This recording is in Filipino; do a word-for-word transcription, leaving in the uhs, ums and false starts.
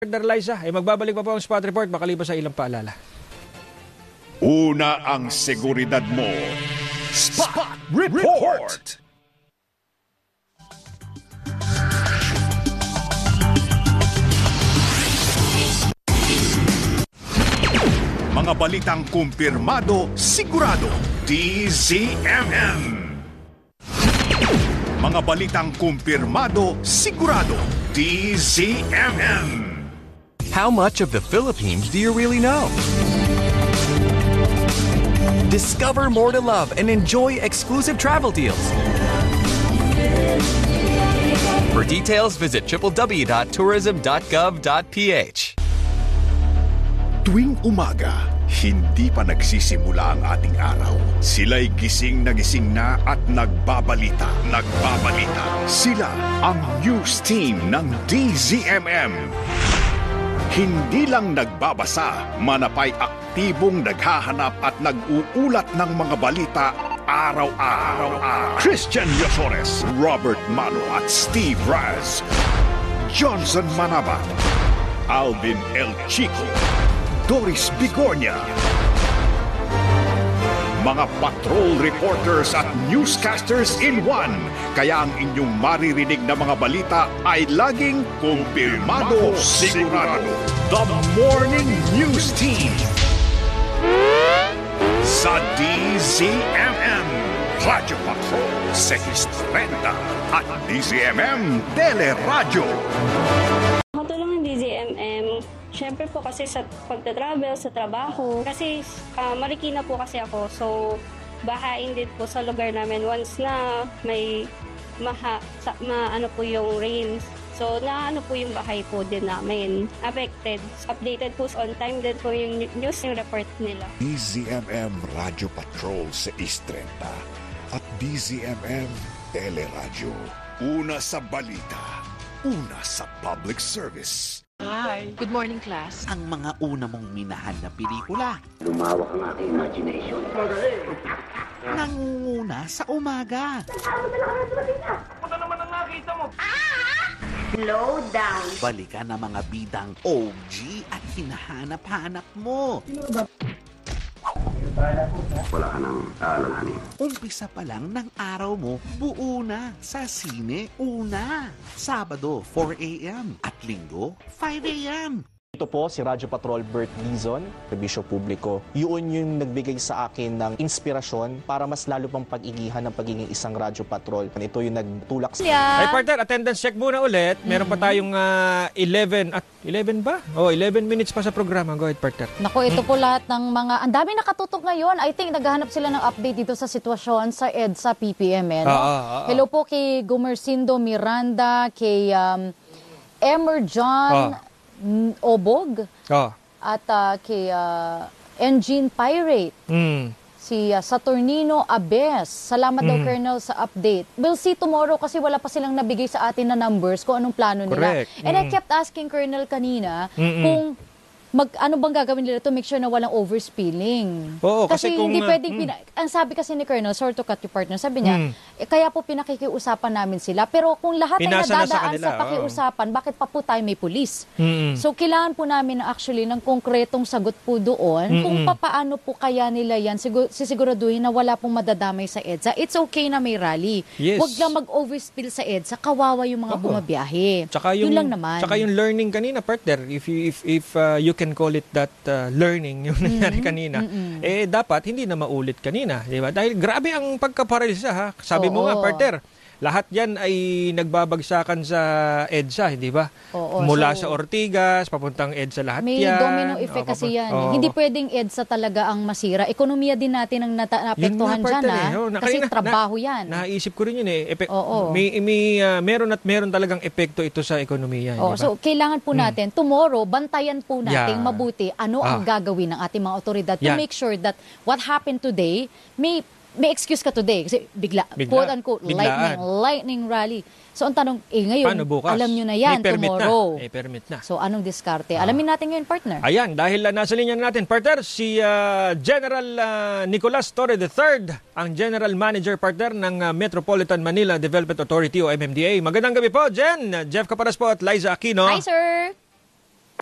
Partner Liza, ay magbabalik pa po ang spot report makalipas sa ilang paalala. Una ang seguridad mo. Spot Report! Mga balitang kumpirmado, sigurado. D Z M M. Mga balitang kumpirmado, sigurado. D Z M M. How much of the Philippines do you really know? Discover more to love and enjoy exclusive travel deals. For details, visit w w w dot tourism dot gov dot p h. Tuwing umaga, hindi pa nagsisimula ang ating araw. Sila'y gising na gising na at nagbabalita. Nagbabalita. Sila ang news team ng D Z M M. Hindi lang nagbabasa, manapay aktibong naghahanap at nag-uulat ng mga balita araw-araw. Christian Yosores, Robert Mano at Steve Raz, Johnson Manaba, Alvin El Chico, Doris Bigornia. Mga patrol reporters at newscasters in one. Kaya ang inyong maririnig na mga balita ay laging kumpirmado, sigurado. The Morning News Team sa D Z M M, Radyo Patrol six thirty at D Z M M Teleradyo. Makatulong ng D Z M M, syempre po kasi sa pagta-travel, sa trabaho, kasi uh, Marikina po kasi ako, so bahain din po sa lugar namin once na may maha, sa, ma, ano po yung rains. So, na ano po yung bahay po din namin. Affected. Updated po on time din po yung news yung report nila. D Z M M Radio Patrol six thirty at D Z M M Teleradyo. Una sa balita, una sa public service. Hi. Good morning, class. Ang mga una mong minahal na pelikula. Lumawak ang aking imagination. Nangunguna sa umaga. Ano naman ang nakita mo? Slow down. Balikan ang mga bidang O G at hinahanap-hanap mo. Wala ka nang aalalahanin. Umpisa pa lang ng araw mo, buo na sa Sine Una. Sabado, four a m at Linggo, five a m Ito po si Radyo Patrol Bert Dizon, Serbisyo Publiko. Yun yung nagbigay sa akin ng inspirasyon para mas lalo pang pag-igihan ng pagiging isang Radyo Patrol. Ito yung nagtulak sa... Yeah. Ay partner, attendance check muna ulit. Meron pa tayong uh, eleven at eleven ba? Oh, eleven minutes pa sa programa. Go ahead, partner. Nako, ito po lahat ng mga... Ang dami nakatutok ngayon. I think naghahanap sila ng update dito sa sitwasyon sa EDSA P P M. Eh, no? ah, ah, ah, Hello po kay Gumercindo Miranda, kay um, Emer John... Ah. Obog oh. at uh, kay uh, Engine Pirate, mm. si uh, Saturnino Abes. Salamat mm. daw, Colonel, sa update. We'll see tomorrow kasi wala pa silang nabigay sa atin na numbers kung anong plano nila. Correct. And mm. I kept asking Colonel kanina Mm-mm. kung mag ano bang gagawin nila to make sure na walang overspilling. Oo, kasi, kasi kung, hindi pwedeng, mm. pina- ang sabi kasi ni Colonel, sorry to cut your partner, sabi niya, Mm. eh, kaya po pinakikiusapan namin sila. Pero kung lahat ay Pinasa na sa nadadaan kanila, sa pakiusapan, bakit pa po tayo may pulis? Mm-mm. So, kailangan po namin na actually ng konkretong sagot po doon Mm-mm. kung papaano po kaya nila yan sigur- sisiguraduhin na wala pong madadamay sa EDSA. It's okay na may rally. Yes. Huwag lang mag-overspill sa EDSA. Kawawa yung mga Oo. bumabiyahe. Tsaka yung, Yun lang naman. Tsaka yung learning kanina, partner, if you, if, if uh, you can call it that uh, learning, yung nangyari Mm-hmm. kanina, Mm-hmm. eh dapat hindi na maulit kanina. Di ba? Dahil grabe ang pagkaparalisa, ha? Sabi mo Oo. nga, partner, lahat yan ay nagbabagsakan sa EDSA, hindi ba? Oo, Mula so, sa Ortigas, papuntang EDSA lahat may yan. domino effect Oo, kasi yan. oo. Hindi pwedeng EDSA talaga ang masira. Ekonomiya din natin ang nata- naapektuhan Yun nga, dyan. partner, Ha? eh. Oo, na- Kasi kanina, trabaho na, yan. Naisip ko rin yun eh. Epe- Oo. May, may uh, meron at meron talagang epekto ito sa ekonomiya. Oh, di ba? so kailangan po natin, tomorrow, bantayan po natin Yeah. mabuti ano ang Ah. gagawin ng ating mga otoridad to Yan. make sure that what happened today, may may excuse ka today kasi bigla, Bigla. quote-unquote, Biglaan. lightning, lightning rally. So ang tanong, eh ngayon, Paano bukas? alam nyo na yan May permit tomorrow. Na. May permit na. So anong diskarte? Alamin natin ngayon, partner. Ayan, dahil uh, nasa linya natin, partner, si uh, General uh, Nicolas Torre the third, ang General Manager, partner, ng uh, Metropolitan Manila Development Authority o M M D A. Magandang gabi po, Jen. Jeff Caparas po at Liza Aquino. Hi, sir!